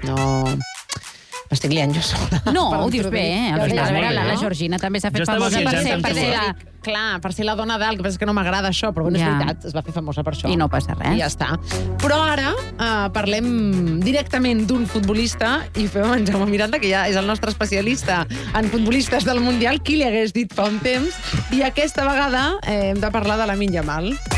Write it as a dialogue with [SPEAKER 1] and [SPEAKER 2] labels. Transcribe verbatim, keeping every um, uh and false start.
[SPEAKER 1] No... M'estic liant jo sola.
[SPEAKER 2] No, ho dius bé, eh? A veure, la Georgina també s'ha fet famosa per ser...
[SPEAKER 1] Per ser la, clar, per ser la dona d'alt, que pensa que no m'agrada això, però bueno, és veritat, es va fer famosa per això.
[SPEAKER 2] I no passa res.
[SPEAKER 1] I ja està. Però ara eh, parlem directament d'un futbolista i fem en Jaume Miranda, que ja és el nostre especialista en futbolistes del Mundial. Qui li hagués dit fa un temps? I aquesta vegada eh, hem de parlar de Lamine Yamal.